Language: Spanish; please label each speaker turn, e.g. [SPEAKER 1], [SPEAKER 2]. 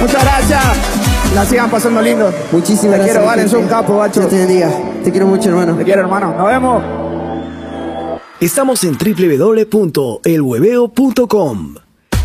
[SPEAKER 1] Muchas gracias. La sigan pasando lindo.
[SPEAKER 2] Muchísimas gracias.
[SPEAKER 1] Te quiero, Valen, sos un capo, bacho.
[SPEAKER 2] Dios te bendiga. Te quiero mucho, hermano.
[SPEAKER 1] Te quiero, hermano. Nos vemos.
[SPEAKER 3] Estamos en www.elhueveo.com.